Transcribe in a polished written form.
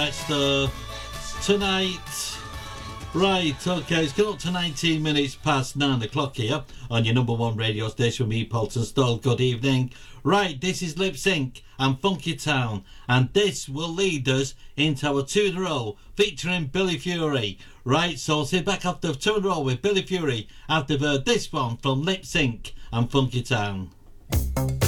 That's the tonight. Right, okay, it's got up to 19 minutes past 9 o'clock here on your number one radio station with me, Paulton Stoll. Good evening. Right, this is Lip Sync and Funky Town, and this will lead us into our two in a row featuring Billy Fury. Right, so sit back after two in a row with Billy Fury after this one from Lip Sync and Funky Town.